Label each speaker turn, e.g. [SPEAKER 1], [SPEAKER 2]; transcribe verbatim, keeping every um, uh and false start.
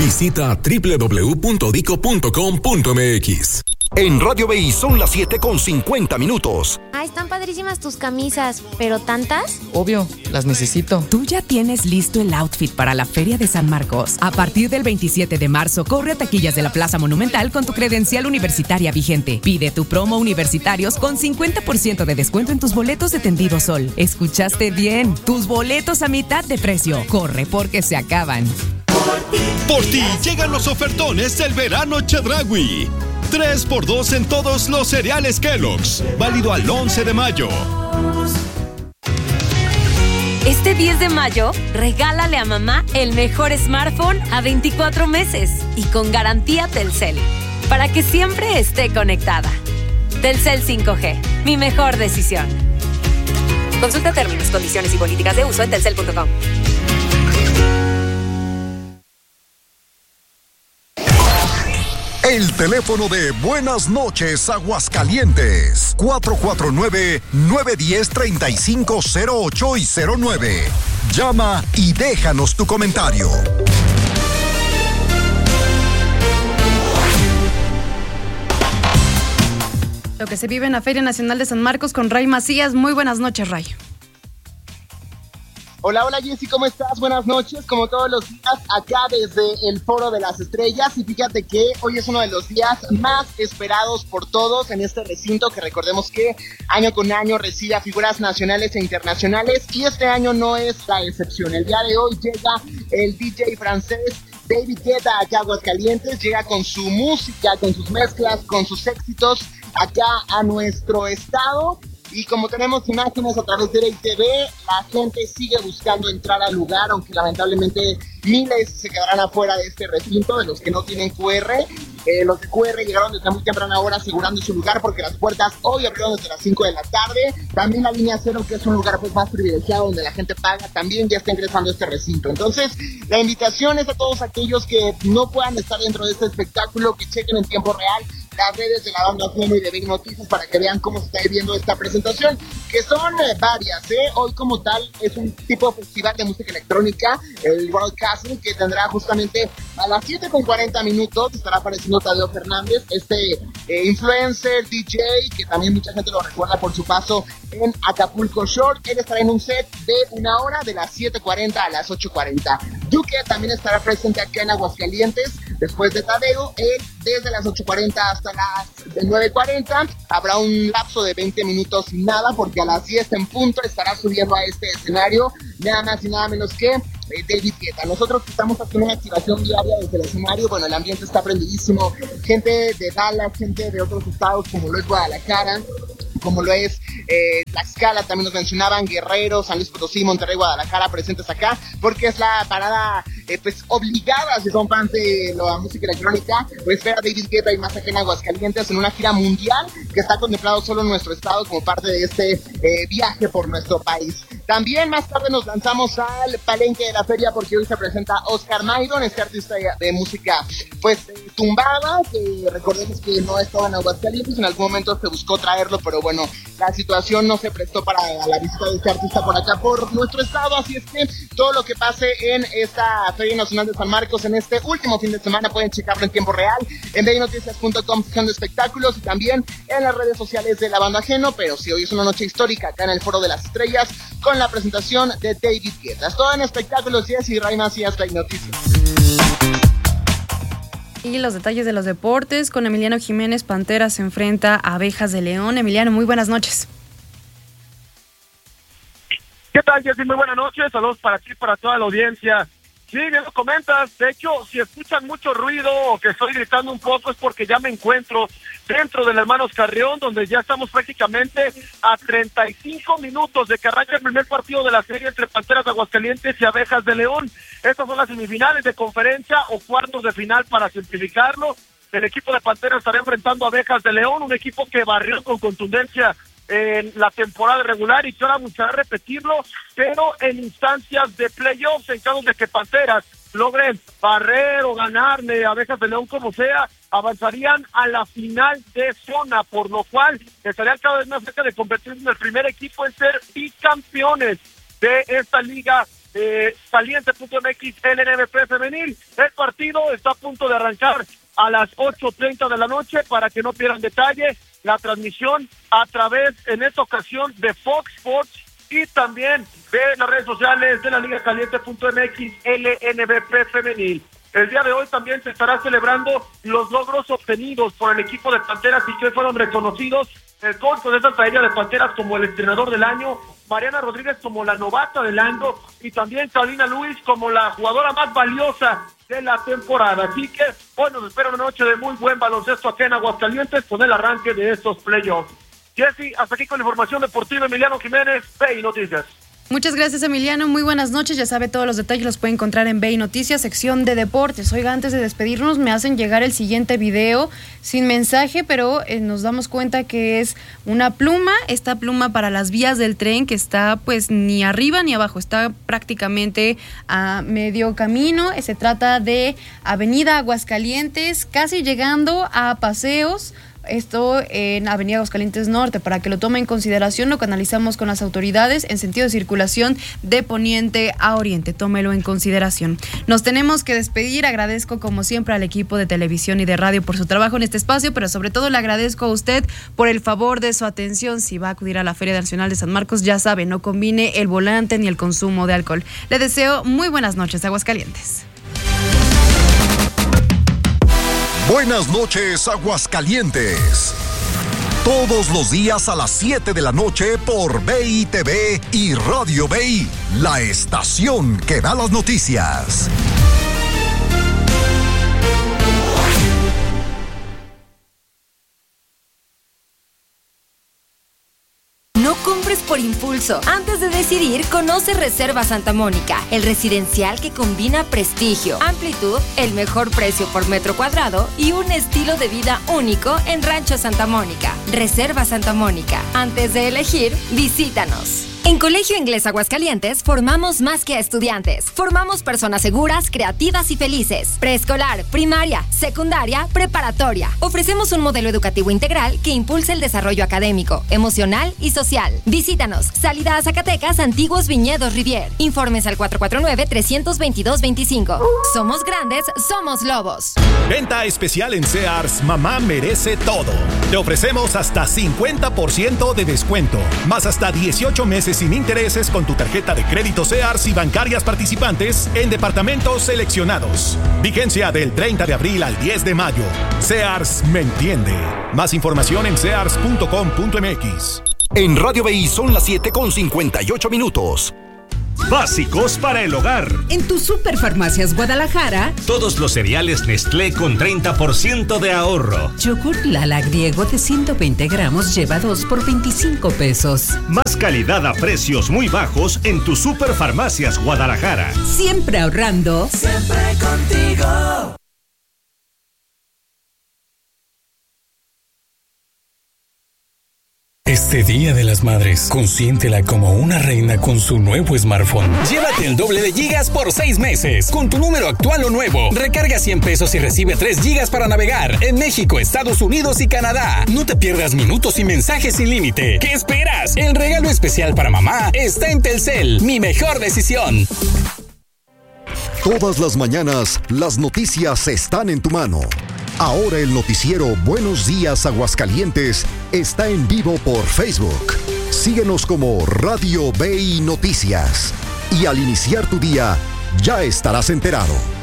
[SPEAKER 1] Visita doble u doble u doble u punto dico punto com punto eme equis.
[SPEAKER 2] En Radio B I son las siete con cincuenta minutos.
[SPEAKER 3] Ah, están padrísimas tus camisas, ¿pero tantas?
[SPEAKER 4] Obvio, las necesito.
[SPEAKER 5] Tú ya tienes listo el outfit para la Feria de San Marcos. A partir del veintisiete de marzo, corre a taquillas de la Plaza Monumental con tu credencial universitaria vigente. Pide tu promo universitarios con cincuenta por ciento de descuento en tus boletos de Tendido Sol. ¿Escuchaste bien? Tus boletos a mitad de precio. Corre porque se acaban.
[SPEAKER 6] Por ti llegan los ofertones del verano Chedraui. tres por dos en todos los cereales Kellogg's. Válido al once de mayo.
[SPEAKER 7] Este diez de mayo, regálale a mamá el mejor smartphone a veinticuatro meses y con garantía Telcel, para que siempre esté conectada. Telcel cinco G, mi mejor decisión. Consulta términos, condiciones y políticas de uso en telcel punto com.
[SPEAKER 2] El teléfono de Buenas Noches Aguascalientes, cuatro cuatro nueve, nueve uno cero, tres cinco cero ocho y cero nueve. Llama y déjanos tu comentario.
[SPEAKER 8] Lo que se vive en la Feria Nacional de San Marcos con Ray Macías. Muy buenas noches, Ray.
[SPEAKER 9] Hola, hola Jessy, ¿cómo estás? Buenas noches, como todos los días, acá desde el Foro de las Estrellas. Y fíjate que hoy es uno de los días más esperados por todos en este recinto, que recordemos que año con año recibe a figuras nacionales e internacionales, y este año no es la excepción. El día de hoy llega el D J francés David Guetta acá a Aguascalientes, llega con su música, con sus mezclas, con sus éxitos acá a nuestro estado. Y como tenemos imágenes a través de R T V, la gente sigue buscando entrar al lugar, aunque lamentablemente miles se quedarán afuera de este recinto, de los que no tienen Q R. Eh, los de Q R llegaron desde muy temprana hora asegurando su lugar, porque las puertas hoy abrieron desde las cinco de la tarde. También la línea cero, que es un lugar pues más privilegiado, donde la gente paga, también ya está ingresando a este recinto. Entonces, la invitación es a todos aquellos que no puedan estar dentro de este espectáculo, que chequen en tiempo real las redes de la Banda Ajeno y de B I Noticias para que vean cómo se está viviendo esta presentación, que son eh, varias, ¿eh? Hoy como tal es un tipo de festival de música electrónica, el World Castle, que tendrá justamente a las siete con cuarenta minutos, estará apareciendo Tadeo Fernández, este eh, influencer, D J, que también mucha gente lo recuerda por su paso en Acapulco Shore. Él estará en un set de una hora, de las siete cuarenta a las ocho cuarenta. Duque también estará presente acá en Aguascalientes, después de Tadeo, él desde las ocho cuarenta hasta las nueve cuarenta. Habrá un lapso de veinte minutos sin nada, porque a las diez en punto estará subiendo a este escenario nada más y nada menos que eh, David Guetta. Nosotros estamos haciendo una activación diaria desde el escenario. Bueno, el ambiente está prendidísimo. Gente de Dallas, gente de otros estados como lo es Guadalajara, como lo es eh, Tlaxcala, también nos mencionaban Guerrero, San Luis Potosí, Monterrey, Guadalajara, presentes acá, porque es la parada eh, pues obligada, si son fans de la música electrónica, pues ver a David Guetta y más acá en Aguascalientes en una gira mundial que está contemplado solo en nuestro estado como parte de este eh, viaje por nuestro país. También más tarde nos lanzamos al palenque de la feria, porque hoy se presenta Oscar Maidon, este artista de música pues tumbada, que recordemos que no estaba en Aguascalientes, en algún momento se buscó traerlo, pero bueno, Bueno, la situación no se prestó para la visita de este artista por acá, por nuestro estado, así es que todo lo que pase en esta Feria Nacional de San Marcos en este último fin de semana pueden checarlo en tiempo real en b i noticias punto com, sección de espectáculos, y también en las redes sociales de La Banda Ajeno. Pero sí, hoy es una noche histórica acá en el Foro de las Estrellas con la presentación de David Guetta. Todo en espectáculos, y así Ray Macías, B I Noticias.
[SPEAKER 8] Y los detalles de los deportes con Emiliano Jiménez. Panteras se enfrenta a Abejas de León. Emiliano, muy buenas noches.
[SPEAKER 10] ¿Qué tal, Jessy? Muy buenas noches. Saludos para ti, para toda la audiencia. Sí, bien lo comentas. De hecho, si escuchan mucho ruido o que estoy gritando un poco, es porque ya me encuentro dentro del Hermanos Carrión, donde ya estamos prácticamente a treinta y cinco minutos de que arranque el primer partido de la serie entre Panteras de Aguascalientes y Abejas de León. Estas son las semifinales de conferencia o cuartos de final, para simplificarlo. El equipo de Panteras estará enfrentando a Abejas de León, un equipo que barrió con contundencia en la temporada regular y que ahora buscará repetirlo, pero en instancias de playoffs, en caso de que Panteras logren barrer o ganarle a Abejas de León como sea, avanzarían a la final de zona, por lo cual estarían cada vez más cerca de convertirse en el primer equipo en ser bicampeones de esta liga eh, caliente punto m x, L N B P femenil. El partido está a punto de arrancar a las ocho treinta de la noche para que no pierdan detalle. La transmisión a través, en esta ocasión, de Fox Sports y también de las redes sociales de la Liga Caliente punto m x, L N B P femenil. El día de hoy también se estará celebrando los logros obtenidos por el equipo de Panteras y que fueron reconocidos el coach de esta taella de Panteras como el entrenador del año, Mariana Rodríguez como la novata del año y también Carolina Luis como la jugadora más valiosa de la temporada. Así que hoy nos espera una noche de muy buen baloncesto acá en Aguascalientes con el arranque de estos playoffs. Jessy, hasta aquí con la información deportiva. Emiliano Jiménez, B I Noticias.
[SPEAKER 8] Muchas gracias, Emiliano. Muy buenas noches. Ya sabe, todos los detalles los puede encontrar en B I Noticias, sección de deportes. Oiga, antes de despedirnos, me hacen llegar el siguiente video sin mensaje, pero eh, nos damos cuenta que es una pluma. Esta pluma para las vías del tren que está pues ni arriba ni abajo, está prácticamente a medio camino. Se trata de Avenida Aguascalientes, casi llegando a Paseos. Esto en Avenida Aguascalientes Norte, para que lo tome en consideración, lo canalizamos con las autoridades en sentido de circulación de poniente a oriente. Tómelo en consideración. Nos tenemos que despedir. Agradezco como siempre al equipo de televisión y de radio por su trabajo en este espacio, pero sobre todo le agradezco a usted por el favor de su atención. Si va a acudir a la Feria Nacional de San Marcos, ya sabe, no combine el volante ni el consumo de alcohol. Le deseo muy buenas noches, Aguascalientes.
[SPEAKER 2] Buenas noches, Aguascalientes. Todos los días a las siete de la noche por B I T V y Radio B I, la estación que da las noticias.
[SPEAKER 7] No compres por impulso. Antes de decidir, conoce Reserva Santa Mónica, el residencial que combina prestigio, amplitud, el mejor precio por metro cuadrado y un estilo de vida único en Rancho Santa Mónica. Reserva Santa Mónica. Antes de elegir, visítanos. En Colegio Inglés Aguascalientes formamos más que a estudiantes. Formamos personas seguras, creativas y felices. Preescolar, primaria, secundaria, preparatoria. Ofrecemos un modelo educativo integral que impulsa el desarrollo académico, emocional y social. Visítanos. Salida a Zacatecas, Antiguos Viñedos Rivier. Informes al cuatro cuatro nueve, tres dos dos, dos cinco. Somos grandes, somos lobos.
[SPEAKER 11] Venta especial en Sears. Mamá merece todo. Te ofrecemos hasta cincuenta por ciento de descuento, más hasta dieciocho meses sin intereses con tu tarjeta de crédito Sears y bancarias participantes en departamentos seleccionados. Vigencia del treinta de abril al diez de mayo. Sears me entiende. Más información en sears punto com punto m x.
[SPEAKER 2] En Radio B I son las siete con cincuenta y ocho minutos.
[SPEAKER 12] Básicos para el hogar.
[SPEAKER 5] En tu Superfarmacias Guadalajara,
[SPEAKER 12] todos los cereales Nestlé con treinta por ciento de ahorro.
[SPEAKER 5] Yogurt Lala griego de ciento veinte gramos lleva dos por veinticinco pesos.
[SPEAKER 12] Más calidad a precios muy bajos en tu Superfarmacias Guadalajara.
[SPEAKER 5] Siempre ahorrando.
[SPEAKER 13] Siempre contigo.
[SPEAKER 14] Este Día de las Madres, consiéntela como una reina con su nuevo smartphone.
[SPEAKER 15] Llévate el doble de gigas por seis meses con tu número actual o nuevo. Recarga cien pesos y recibe tres gigas para navegar en México, Estados Unidos y Canadá. No te pierdas minutos y mensajes sin límite. ¿Qué esperas? El regalo especial para mamá está en Telcel. Mi mejor decisión.
[SPEAKER 2] Todas las mañanas, las noticias están en tu mano. Ahora el noticiero Buenos Días Aguascalientes está en vivo por Facebook. Síguenos como Radio B I Noticias. Y al iniciar tu día, ya estarás enterado.